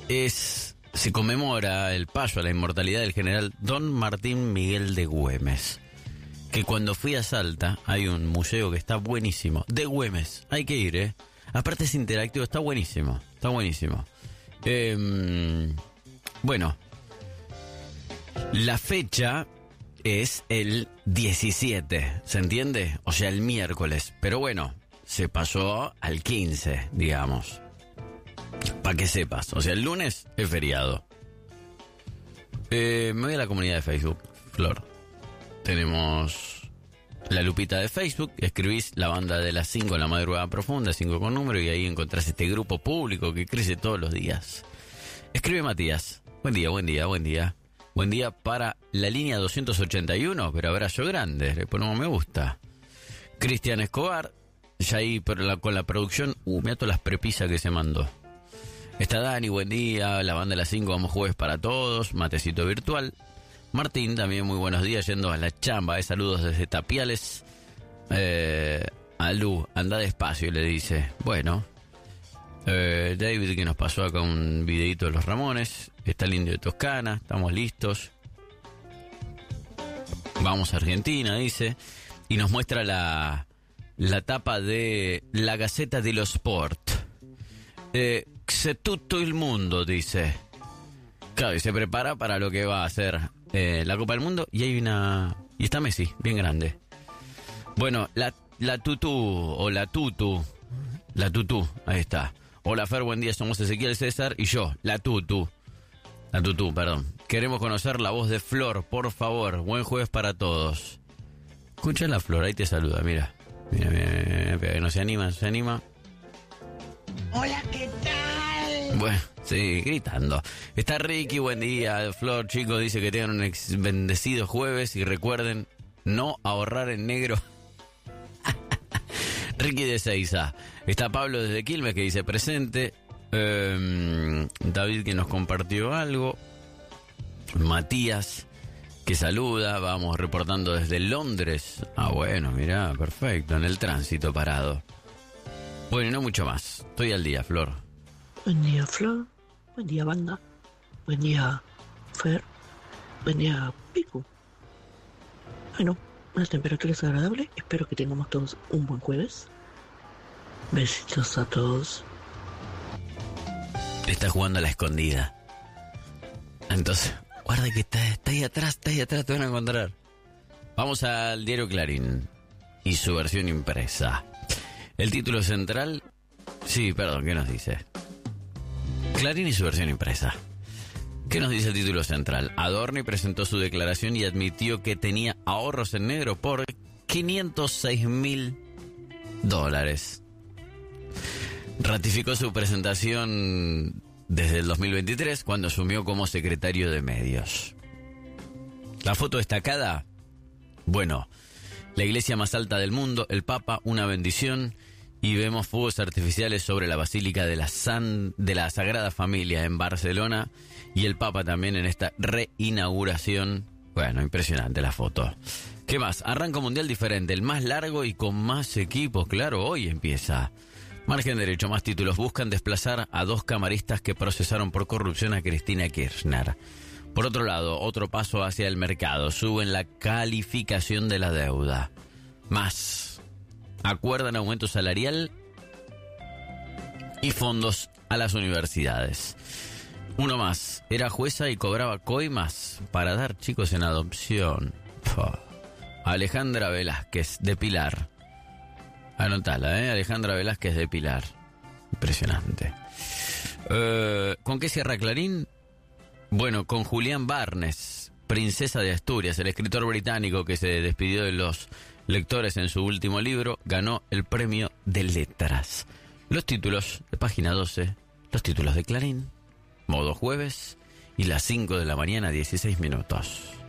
se conmemora el paso a la inmortalidad del general Don Martín Miguel de Güemes. Que cuando fui a Salta hay un museo que está buenísimo. De Güemes, hay que ir, ¿eh? Aparte es interactivo, está buenísimo. Está buenísimo. Bueno, la fecha es el 17, ¿se entiende? O sea, el miércoles. Pero bueno, se pasó al 15, digamos. Para que sepas. O sea, el lunes es feriado. Me voy a la comunidad de Facebook, Flor. Tenemos la lupita de Facebook. Escribís la banda de las 5 en la madrugada profunda, 5 con número, y ahí encontrás este grupo público que crece todos los días. Escribe Matías. Buen día, buen día, buen día. Buen día para la línea 281, pero abrazo grande. Le ponemos me gusta. Cristian Escobar. Ya ahí con la producción. Mira todas las prepisas que se mandó. Está Dani, buen día. La banda de las 5, vamos jueves para todos. Matecito virtual. Martín, también muy buenos días, yendo a la chamba. Saludos desde Tapiales. Alú, anda despacio, le dice. Bueno. David, que nos pasó acá un videito de los Ramones. Está el Indio de Toscana. Estamos listos. Vamos a Argentina, dice. Y nos muestra la tapa de la Gaceta dello Sport. Se tutto il mundo, dice. Claro, y se prepara para lo que va a ser la Copa del Mundo. Y hay y está Messi, bien grande. Bueno, la tutú, o la tutu. La tutú, ahí está. Hola Fer, buen día, somos Ezequiel César y yo, la tutú. La tutú, perdón. Queremos conocer la voz de Flor, por favor. Buen jueves para todos. Escucha la Flor, ahí te saluda, mira. Mira, no se anima, Hola, ¿qué tal? Bueno, sí, gritando. Está Ricky, buen día. Flor, chicos, dice que tengan un bendecido jueves y recuerden no ahorrar en negro. Ricky de Seiza. Está Pablo desde Quilmes que dice presente. David que nos compartió algo. Matías que saluda. Vamos reportando desde Londres. Ah, bueno, mirá, perfecto. En el tránsito parado. Bueno, y no mucho más. Estoy al día, Flor. Buen día, Flor. Buen día, banda. Buen día, Fer. Buen día, Pico. Bueno, una temperatura agradable. Espero que tengamos todos un buen jueves. Besitos a todos. Está jugando a la escondida. Entonces, guarda que está ahí atrás, te van a encontrar. Vamos al diario Clarín y su versión impresa. El título central... Sí, perdón, ¿qué nos dice? Clarín y su versión impresa. ¿Qué nos dice el título central? Adorni presentó su declaración y admitió que tenía ahorros en negro por $506.000. Ratificó su presentación desde el 2023, cuando asumió como secretario de medios. La foto destacada, bueno, la iglesia más alta del mundo, el Papa, una bendición, y vemos fuegos artificiales sobre la Basílica de la Sagrada Familia en Barcelona, y el Papa también en esta reinauguración. Bueno, impresionante la foto. ¿Qué más? Arranca un mundial diferente, el más largo y con más equipos, claro, hoy empieza. Margen derecho, más títulos. Buscan desplazar a 2 camaristas que procesaron por corrupción a Cristina Kirchner. Por otro lado, otro paso hacia el mercado. Suben la calificación de la deuda. Más. Acuerdan aumento salarial y fondos a las universidades. Uno más. Era jueza y cobraba coimas para dar chicos en adopción. Alejandra Velázquez, de Pilar. Anotala, Alejandra Velázquez de Pilar. Impresionante. ¿Con qué cierra Clarín? Bueno, con Julián Barnes, princesa de Asturias, el escritor británico que se despidió de los lectores en su último libro, ganó el premio de letras. Los títulos de página 12, los títulos de Clarín, modo jueves, y las 5 de la mañana, 16 minutos.